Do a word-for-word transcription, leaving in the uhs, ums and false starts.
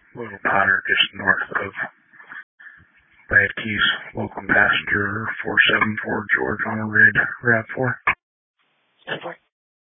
Little Potter, just north of Bad Keys, local passenger four seven four George on a red RAV four. ten four.